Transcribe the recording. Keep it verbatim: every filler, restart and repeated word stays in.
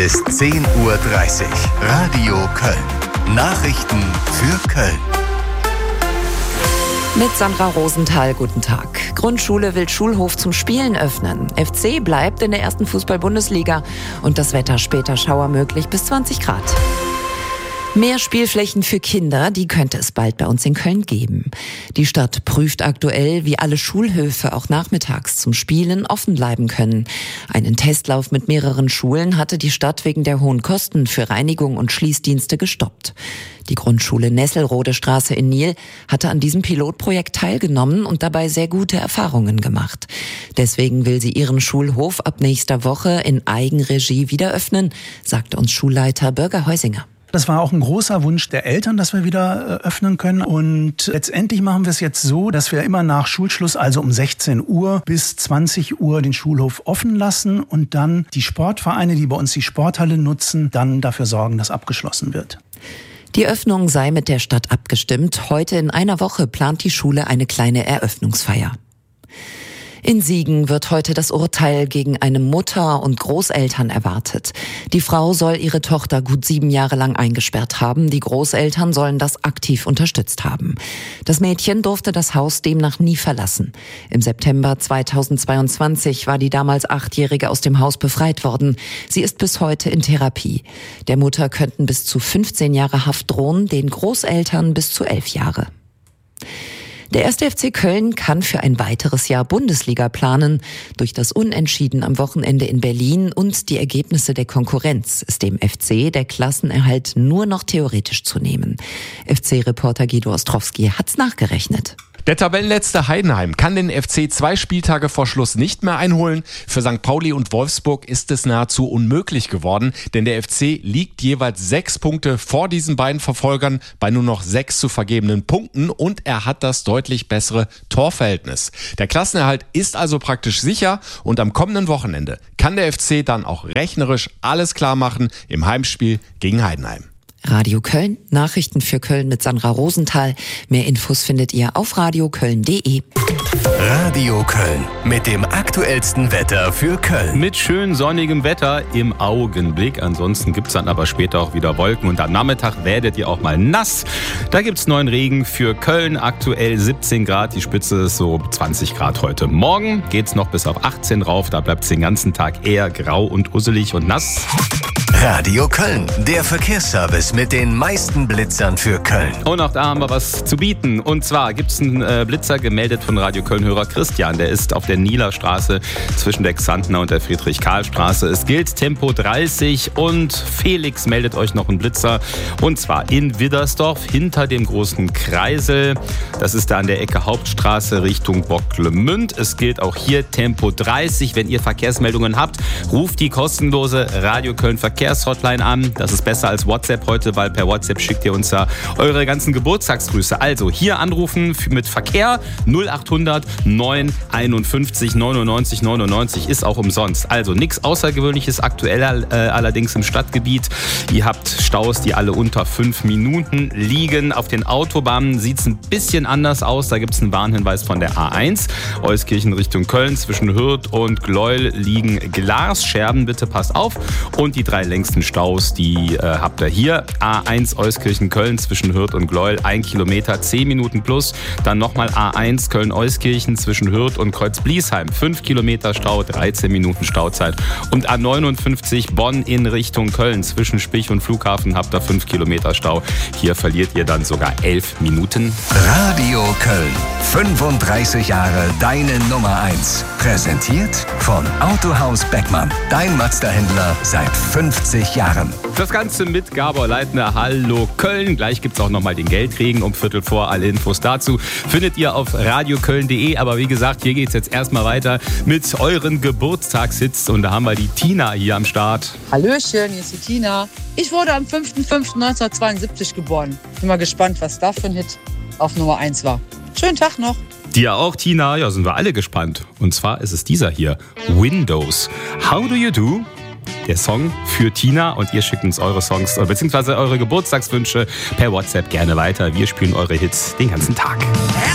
Ist zehn Uhr dreißig. Radio Köln. Nachrichten für Köln. Mit Sandra Rosenthal, guten Tag. Grundschule will Schulhof zum Spielen öffnen. F C bleibt in der ersten Fußball-Bundesliga. Und das Wetter später schauermöglich bis zwanzig Grad. Mehr Spielflächen für Kinder, die könnte es bald bei uns in Köln geben. Die Stadt prüft aktuell, wie alle Schulhöfe auch nachmittags zum Spielen offen bleiben können. Einen Testlauf mit mehreren Schulen hatte die Stadt wegen der hohen Kosten für Reinigung und Schließdienste gestoppt. Die Grundschule Nesselrode Straße in Nil hatte an diesem Pilotprojekt teilgenommen und dabei sehr gute Erfahrungen gemacht. Deswegen will sie ihren Schulhof ab nächster Woche in Eigenregie wieder öffnen, sagte uns Schulleiter Bürger Heusinger. Das war auch ein großer Wunsch der Eltern, dass wir wieder öffnen können. Und letztendlich machen wir es jetzt so, dass wir immer nach Schulschluss, also um sechzehn Uhr bis zwanzig Uhr, den Schulhof offen lassen und dann die Sportvereine, die bei uns die Sporthalle nutzen, dann dafür sorgen, dass abgeschlossen wird. Die Öffnung sei mit der Stadt abgestimmt. Heute in einer Woche plant die Schule eine kleine Eröffnungsfeier. In Siegen wird heute das Urteil gegen eine Mutter und Großeltern erwartet. Die Frau soll ihre Tochter gut sieben Jahre lang eingesperrt haben. Die Großeltern sollen das aktiv unterstützt haben. Das Mädchen durfte das Haus demnach nie verlassen. Im September zweitausendzweiundzwanzig war die damals Achtjährige aus dem Haus befreit worden. Sie ist bis heute in Therapie. Der Mutter könnten bis zu fünfzehn Jahre Haft drohen, den Großeltern bis zu elf Jahre. Der erste F C Köln kann für ein weiteres Jahr Bundesliga planen. Durch das Unentschieden am Wochenende in Berlin und die Ergebnisse der Konkurrenz ist dem F C der Klassenerhalt nur noch theoretisch zu nehmen. F C-Reporter Guido Ostrowski hat's nachgerechnet. Der Tabellenletzte Heidenheim kann den F C zwei Spieltage vor Schluss nicht mehr einholen. Für Sankt Pauli und Wolfsburg ist es nahezu unmöglich geworden, denn der F C liegt jeweils sechs Punkte vor diesen beiden Verfolgern bei nur noch sechs zu vergebenen Punkten und er hat das deutlich bessere Torverhältnis. Der Klassenerhalt ist also praktisch sicher und am kommenden Wochenende kann der F C dann auch rechnerisch alles klar machen im Heimspiel gegen Heidenheim. Radio Köln, Nachrichten für Köln mit Sandra Rosenthal. Mehr Infos findet ihr auf radioköln punkt de. Radio Köln mit dem aktuellsten Wetter für Köln. Mit schön sonnigem Wetter im Augenblick. Ansonsten gibt es dann aber später auch wieder Wolken und am Nachmittag werdet ihr auch mal nass. Da gibt es neuen Regen für Köln. Aktuell siebzehn Grad, die Spitze ist so zwanzig Grad heute. Morgen geht es noch bis auf achtzehn rauf. Da bleibt es den ganzen Tag eher grau und usselig und nass. Radio Köln, der Verkehrsservice mit den meisten Blitzern für Köln. Und auch da haben wir was zu bieten. Und zwar gibt es einen äh, Blitzer gemeldet von Radio Köln-Hörer Christian. Der ist auf der Nieler Straße zwischen der Xantner und der Friedrich-Karl-Straße. Es gilt Tempo dreißig und Felix meldet euch noch einen Blitzer. Und zwar in Widdersdorf hinter dem großen Kreisel. Das ist da an der Ecke Hauptstraße Richtung Bocklemünd. Es gilt auch hier Tempo dreißig. Wenn ihr Verkehrsmeldungen habt, ruft die kostenlose Radio Köln Verkehrs Hotline an. Das ist besser als WhatsApp heute, weil per WhatsApp schickt ihr uns ja eure ganzen Geburtstagsgrüße. Also hier anrufen mit Verkehr null achthundert neun einundfünfzig neunundneunzig neunundneunzig ist auch umsonst. Also nichts Außergewöhnliches aktuell äh, allerdings im Stadtgebiet. Ihr habt Staus, die alle unter fünf Minuten liegen. Auf den Autobahnen sieht es ein bisschen anders aus. Da gibt es einen Warnhinweis von der A eins. Euskirchen Richtung Köln zwischen Hürth und Gleuel liegen Glasscherben. Bitte passt auf. Und die drei längsten Staus, die äh, habt ihr hier. A eins Euskirchen-Köln zwischen Hürth und Gleuel, ein Kilometer, zehn Minuten plus. Dann nochmal A eins Köln-Euskirchen zwischen Hürth und Kreuz-Bliesheim, fünf Kilometer Stau, dreizehn Minuten Stauzeit. Und A neunundfünfzig Bonn in Richtung Köln zwischen Spich und Flughafen habt ihr fünf Kilometer Stau. Hier verliert ihr dann sogar elf Minuten. Radio Köln, fünfunddreißig Jahre deine Nummer eins. Präsentiert von Autohaus Beckmann, dein Mazda-Händler seit fünfzig Jahren. Das Ganze mit Gabor Leitner. Hallo Köln. Gleich gibt es auch nochmal den Geldregen um Viertel vor. Alle Infos dazu findet ihr auf radioköln punkt de. Aber wie gesagt, hier geht es jetzt erstmal weiter mit euren Geburtstagshits. Und da haben wir die Tina hier am Start. Hallöchen, hier ist die Tina. Ich wurde am fünfter fünfter neunzehnhundertzweiundsiebzig geboren. Bin mal gespannt, was da für ein Hit auf Nummer eins war. Schönen Tag noch. Dir auch, Tina. Ja, sind wir alle gespannt. Und zwar ist es dieser hier. Windows. How do you do? Der Song für Tina und ihr schickt uns eure Songs bzw. eure Geburtstagswünsche per WhatsApp gerne weiter. Wir spielen eure Hits den ganzen Tag.